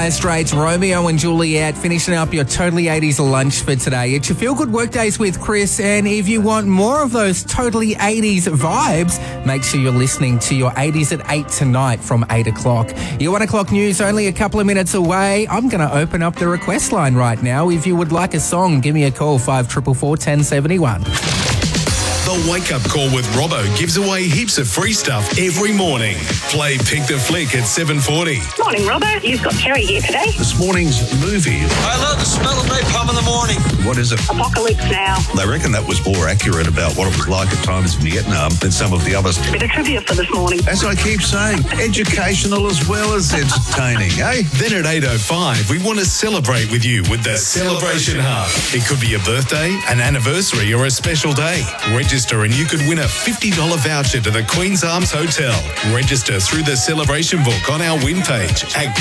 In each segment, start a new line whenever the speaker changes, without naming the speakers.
Dire Straits, Romeo and Juliet, finishing up your Totally 80s lunch for today. It's your Feel Good Workdays with Chris, and if you want more of those Totally 80s vibes, make sure you're listening to your 80s at 8 tonight from 8 o'clock. Your 1 o'clock news only a couple of minutes away. I'm going to open up the request line right now. If you would like a song, give me a call, 5444 1071.
The Wake Up Call with Robbo gives away heaps of free stuff every morning. Play Pick the Flick at 7:40.
Morning, Robbo. You've got Kerry here today.
This morning's movie.
I love the smell of napalm in the morning.
What is it?
Apocalypse Now.
They reckon that was more accurate about what it was like at times in Vietnam than some of the others.
A bit of trivia for this morning.
As I keep saying, educational as well as entertaining, eh?
Then at 8:05, we want to celebrate with you with the Celebration Hub. It could be a birthday, an anniversary, or a special day. Register and you could win a $50 voucher to the Queen's Arms Hotel. Register through the celebration book on our win page at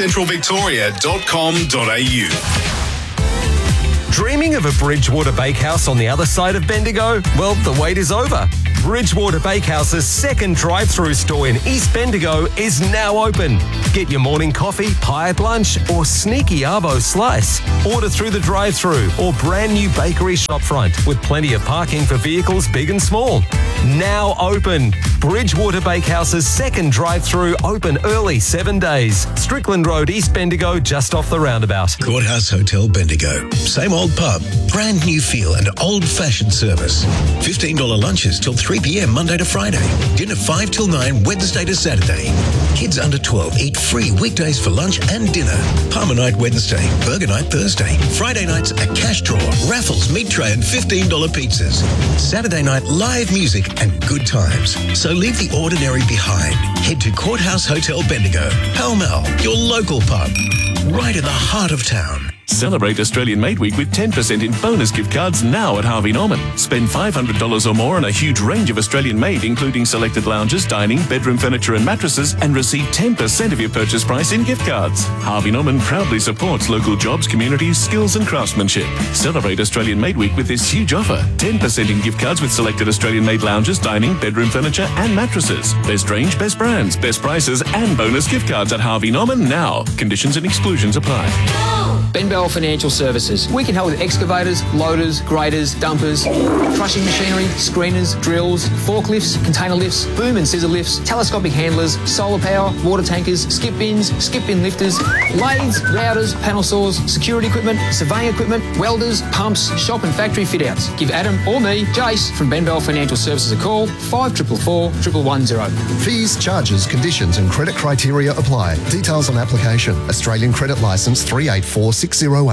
goldcentralvictoria.com.au.
Dreaming of a Bridgewater Bakehouse on the other side of Bendigo? Well, the wait is over. Bridgewater Bakehouse's second drive-through store in East Bendigo is now open. Get your morning coffee, pie, lunch, or sneaky arvo slice. Order through the drive-through or brand new bakery shopfront with plenty of parking for vehicles big and small. Now open. Bridgewater Bakehouse's second drive-through open early 7 days. Strickland Road, East Bendigo, just off the roundabout.
Courthouse Hotel Bendigo. Same old pub, brand new feel and old-fashioned service. $15 lunches till 3 p.m. Monday to Friday. Dinner 5 till 9 Wednesday to Saturday. Kids under 12 eat free weekdays for lunch and dinner. Palmer night Wednesday, burger night Thursday. Friday nights a cash draw, raffles, meat tray and $15 pizzas. Saturday night live music and good times. So leave the ordinary behind. Head to Courthouse Hotel Bendigo. Pall Mall, your local pub. Right in the heart of town.
Celebrate Australian Made Week with 10% in bonus gift cards now at Harvey Norman. Spend $500 or more on a huge range of Australian made, including selected lounges, dining, bedroom furniture and mattresses, and receive 10% of your purchase price in gift cards. Harvey Norman proudly supports local jobs, communities, skills and craftsmanship. Celebrate Australian Made Week with this huge offer. 10% in gift cards with selected Australian made lounges, dining, bedroom furniture and mattresses. Best range, best brands, best prices and bonus gift cards at Harvey Norman now. Conditions and exclusions apply.
Ben Bell Financial Services. We can help with excavators, loaders, graders, dumpers, crushing machinery, screeners, drills, forklifts, container lifts, boom and scissor lifts, telescopic handlers, solar power, water tankers, skip bins, skip bin lifters, lathes, routers, panel saws, security equipment, surveying equipment, welders, pumps, shop and factory fit outs. Give Adam or me, Jace, from Ben Bell Financial Services a call, 5444 11110.
Fees, charges, conditions and credit criteria apply. Details on application. Australian Credit Licence 384608.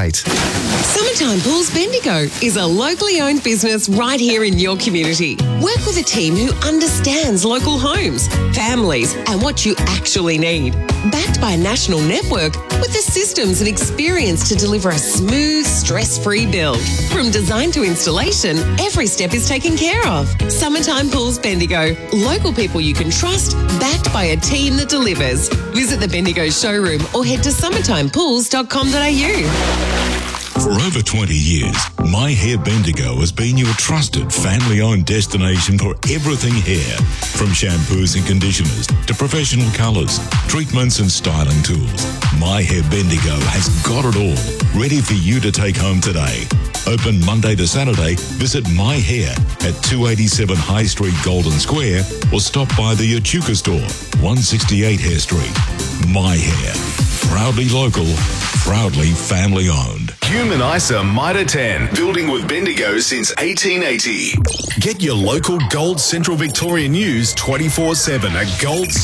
Summertime Pools Bendigo is a locally owned business right here in your community. Work with a team who understands local homes, families, and what you actually need. Backed by a national network with the systems and experience to deliver a smooth, stress-free build. From design to installation, every step is taken care of. Summertime Pools Bendigo. Local people you can trust, backed by a team that delivers. Visit the Bendigo showroom or head to summertimepools.com.au.
For over 20 years, My Hair Bendigo has been your trusted family-owned destination for everything hair. From shampoos and conditioners to professional colours, treatments and styling tools. My Hair Bendigo has got it all, ready for you to take home today. Open Monday to Saturday. Visit My Hair at 287 High Street, Golden Square, or stop by the Echuca store, 168 Hare Street. My Hair. Proudly local, proudly family-owned.
Human ISA Mitre 10, building with Bendigo since 1880. Get your local Gold Central Victoria news 24/7 at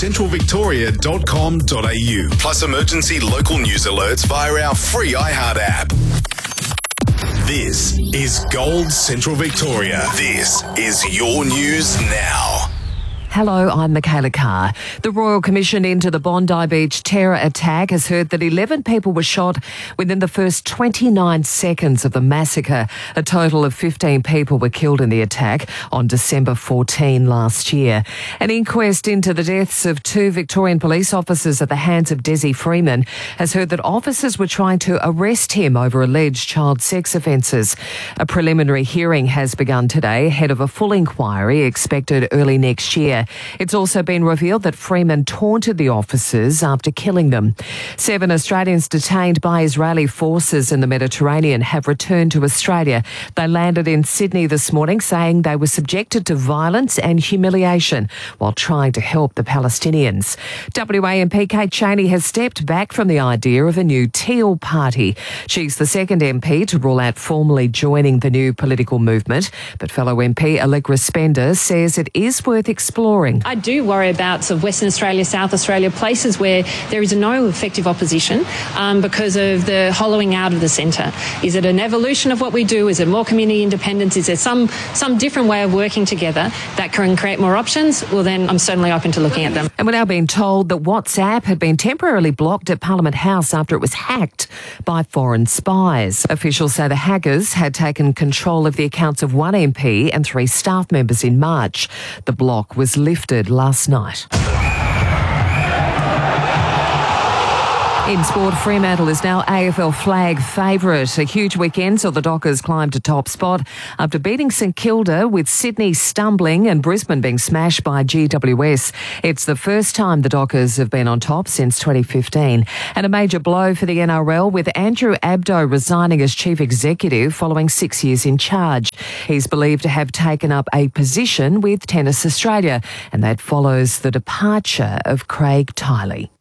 goldcentralvictoria.com.au. Plus emergency local news alerts via our free iHeart app. This is Gold Central Victoria. This is your news now.
Hello, I'm Michaela Carr. The Royal Commission into the Bondi Beach terror attack has heard that 11 people were shot within the first 29 seconds of the massacre. A total of 15 people were killed in the attack on December 14 last year. An inquest into the deaths of 2 Victorian police officers at the hands of Desi Freeman has heard that officers were trying to arrest him over alleged child sex offences. A preliminary hearing has begun today ahead of a full inquiry expected early next year. Australia. It's also been revealed that Freeman taunted the officers after killing them. 7 Australians detained by Israeli forces in the Mediterranean have returned to Australia. They landed in Sydney this morning saying they were subjected to violence and humiliation while trying to help the Palestinians. WA MP Kate Chaney has stepped back from the idea of a new Teal party. She's the second MP to rule out formally joining the new political movement, but fellow MP Allegra Spender says it is worth exploring.
I do worry about sort of Western Australia, South Australia, places where there is no effective opposition because of the hollowing out of the centre. Is it an evolution of what we do? Is it more community independence? Is there some different way of working together that can create more options? Well, then I'm certainly open to looking at them.
And we're now being told that WhatsApp had been temporarily blocked at Parliament House after it was hacked by foreign spies. Officials say the hackers had taken control of the accounts of 1 MP and 3 staff members in March. The block was lifted last night. In sport, Fremantle is now AFL flag favourite. A huge weekend saw the Dockers climb to top spot after beating St Kilda, with Sydney stumbling and Brisbane being smashed by GWS. It's the first time the Dockers have been on top since 2015. And a major blow for the NRL, with Andrew Abdo resigning as chief executive following 6 years in charge. He's believed to have taken up a position with Tennis Australia, and that follows the departure of Craig Tiley.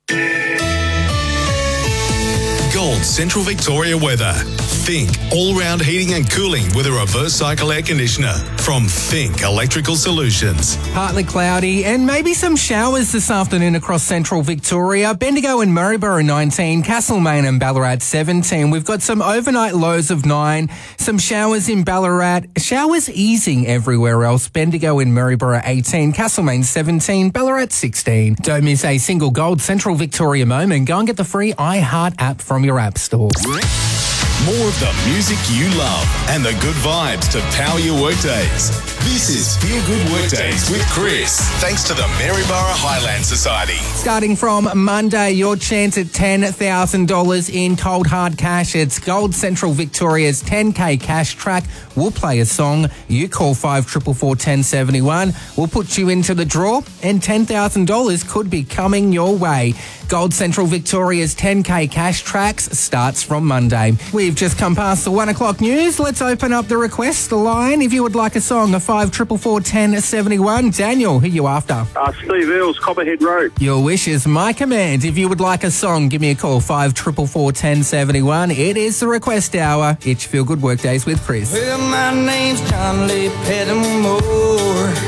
Gold Central Victoria weather. Think all-round heating and cooling with a reverse cycle air conditioner from Think Electrical Solutions.
Partly cloudy and maybe some showers this afternoon across Central Victoria. Bendigo and Maryborough 19, Castlemaine and Ballarat 17. We've got some overnight lows of 9, some showers in Ballarat, showers easing everywhere else. Bendigo and Maryborough 18, Castlemaine 17, Ballarat 16. Don't miss a single Gold Central Victoria moment. Go and get the free iHeart app from your app store.
More of the music you love and the good vibes to power your workdays. This is Feel Good Workdays with Chris, thanks to the Maryborough Highland Society.
Starting from Monday, your chance at $10,000 in cold hard cash. It's Gold Central Victoria's 10K cash track. We'll play a song. You call 5444 1071. We'll put you into the draw, and $10,000 could be coming your way. Gold Central Victoria's 10K cash tracks starts from Monday. We've just come past the 1 o'clock news. Let's open up the request line. If you would like a song, 5444 1071. Daniel, who are you after?
Steve Earls, Copperhead Road.
Your wish is my command. If you would like a song, give me a call, 5444 1071. It is the request hour. It's Feel Good Workdays with Chris.
Well, my name's John Lee Pettimore.